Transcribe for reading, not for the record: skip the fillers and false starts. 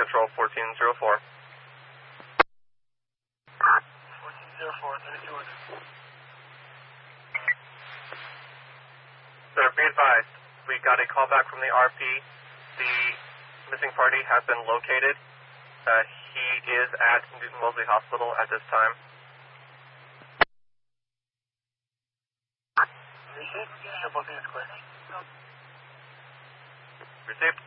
Control 1404. 1404, 3200. Sir, be advised, we got a call back from the RP. The missing party has been located. He is at Newton Wellesley Hospital at this time. Received? Show both units clear. Received.